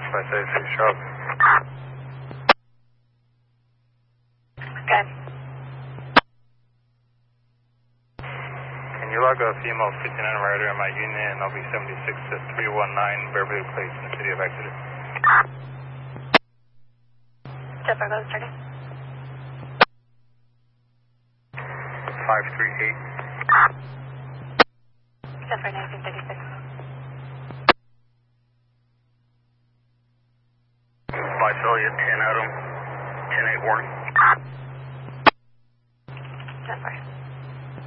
576 sharp. Okay. Can you log a female 59 rider in my unit and I'll be 76 to 319 Beverly Place in the city of Exeter. Jet Fargo starting. 538. Jet Fargo 1936. Visalia 10 Adam, 10-8 warning. Jet Fargo.